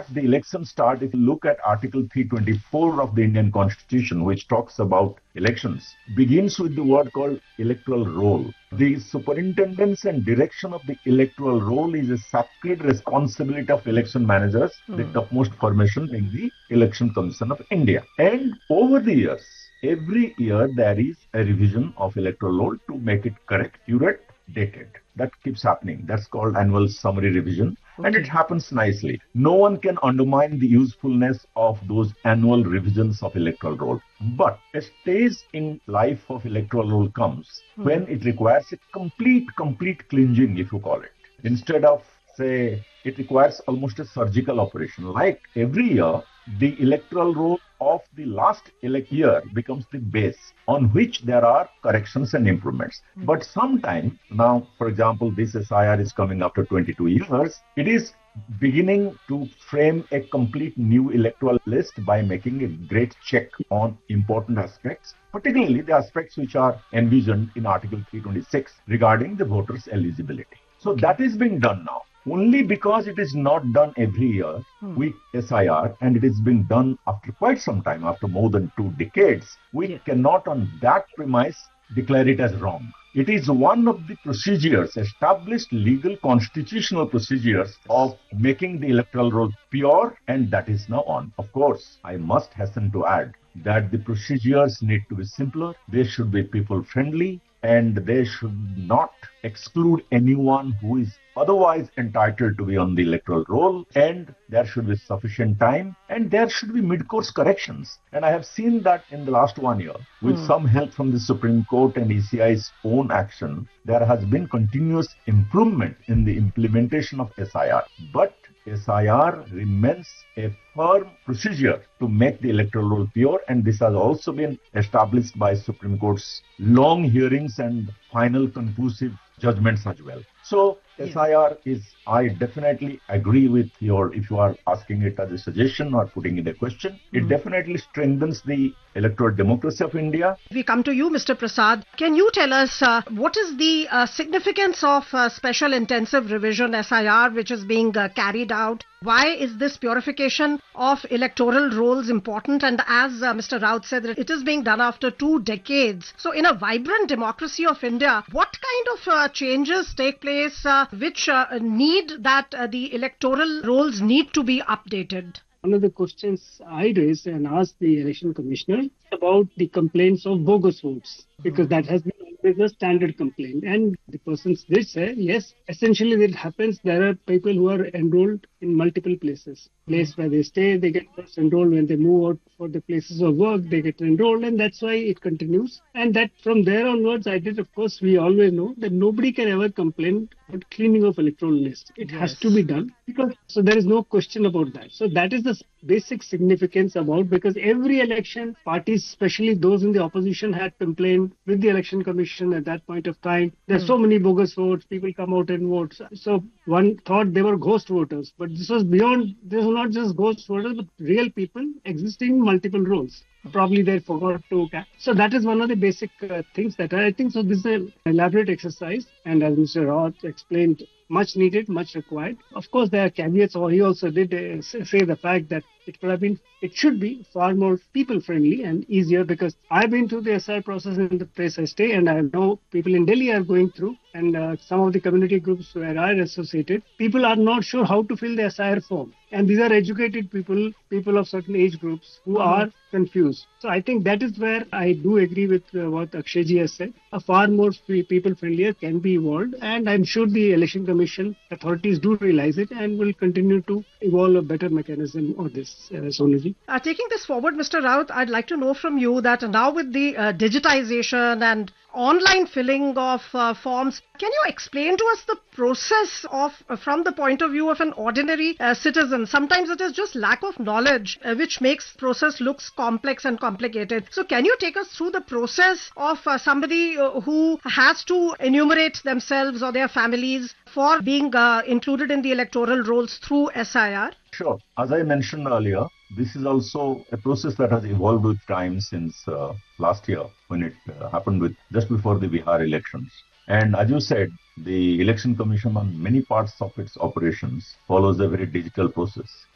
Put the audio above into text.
the elections start, if you look at Article 324 of the Indian Constitution, which talks about elections, begins with the word called electoral roll. The superintendence and direction of the electoral roll is a sacred responsibility of election managers, the topmost formation being the Election Commission of India. And over the years, every year there is a revision of electoral roll to make it correct, accurate, dated. That keeps happening. That's called annual summary revision. And it happens nicely. No one can undermine the usefulness of those annual revisions of electoral roll. But a stage in life of electoral roll comes when it requires a complete cleansing, if you call it. Instead of, say, it requires almost a surgical operation. Like every year, the electoral roll of the last year becomes the base on which there are corrections and improvements. But sometime, now, for example, this SIR is coming after 22 years, it is beginning to frame a complete new electoral list by making a great check on important aspects, particularly the aspects which are envisioned in Article 326 regarding the voters' eligibility. So that is being done now. Only because it is not done every year with SIR, and it is being done after quite some time, after more than 2 decades, we cannot on that premise declare it as wrong. It is one of the procedures, established legal constitutional procedures of making the electoral roll pure, and that is now on. Of course, I must hasten to add that the procedures need to be simpler, they should be people friendly, and they should not exclude anyone who is otherwise entitled to be on the electoral roll, and there should be sufficient time, and there should be mid-course corrections. And I have seen that in the last 1 year, with some help from the Supreme Court and ECI's own action, there has been continuous improvement in the implementation of SIR. But SIR remains a firm procedure to make the electoral roll pure, and this has also been established by Supreme Court's long hearings and final conclusive judgments as well. So SIR is, I definitely agree with your, if you are asking it as a suggestion or putting it a question, it definitely strengthens the electoral democracy of India. We come to you, Mr. Prasad. Can you tell us what is the significance of Special Intensive Revision SIR which is being carried out? Why is this purification of electoral rolls important? And as Mr. Raut said, it is being done after 2 decades. So in a vibrant democracy of India, what kind of changes take place which need that the electoral rolls need to be updated? One of the questions I raised and asked the election commissioner about the complaints of bogus votes, because that has been always a standard complaint. And the persons did say, yes, essentially it happens. There are people who are enrolled in multiple places. Place where they stay, they get first enrolled. When they move out for the places of work, they get enrolled, and that's why it continues. And that from there onwards, of course, we always know that nobody can ever complain about cleaning of electoral list. It has to be done, because so there is no question about that. So that is the basic significance about, because every election, parties, especially those in the opposition, had complained with the election commission at that point of time. There's so many bogus votes, people come out and vote. So one thought they were ghost voters, but this was beyond, this was not just ghost voters, but real people existing in multiple roles. Probably they forgot to. So that is one of the basic things that I think. So this is an elaborate exercise, and as Mr. Raut explained, much needed, much required. Of course, there are caveats, or he also did say the fact that it should be far more people-friendly and easier, because I've been through the SIR process in the place I stay, and I know people in Delhi are going through, and some of the community groups where I are associated, people are not sure how to fill the SIR form. And these are educated people of certain age groups who are confused. So I think that is where I do agree with what Akshayji has said. A far more people-friendlier can be evolved, and I'm sure the election commission authorities do realize it and will continue to evolve a better mechanism on this. Sonuji. Taking this forward, Mr. Raut, I'd like to know from you that now with the digitization and online filling of forms, can you explain to us the process of from the point of view of an ordinary citizen? Sometimes it is just lack of knowledge which makes process looks complex and complicated. So can you take us through the process of somebody who has to enumerate themselves or their families for being included in the electoral rolls through SIR? Sure. As I mentioned earlier, this is also a process that has evolved with time since last year, when it happened with just before the Bihar elections. And as you said, the Election Commission on many parts of its operations follows a very digital process.